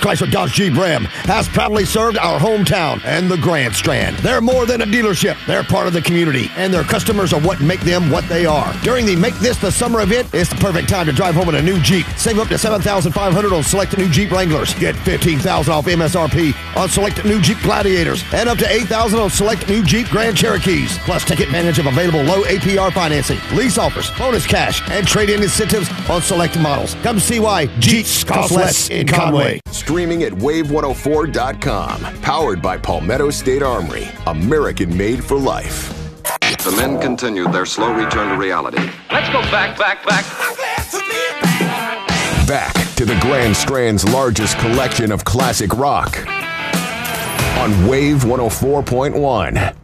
Chrysler Dodge Jeep Ram has proudly served our hometown and the Grand Strand. They're more than a dealership. They're part of the community, and their customers are what make them what they are. During the Make This the Summer event, it's the perfect time to drive home in a new Jeep. Save up to $7,500 on select new Jeep Wranglers. Get $15,000 off MSRP on select new Jeep Gladiators and up to $8,000 on select new Jeep Grand Cherokees. Plus, take advantage of available low APR financing, lease offers, bonus cash, and trade-in incentives on select models. Come see why Jeeps cost less in Conway. Streaming at wave104.com. Powered by Palmetto State Armory. American made for life. The men continued their slow return to reality. Let's go back. Back to the Grand Strand's largest collection of classic rock on Wave 104.1.